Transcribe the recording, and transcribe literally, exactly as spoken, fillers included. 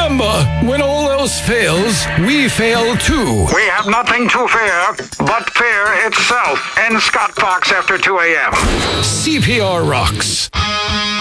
remember, when all else fails, we fail too. We have nothing to fear but fear itself. In Scott Fox after two a.m. C P R rocks.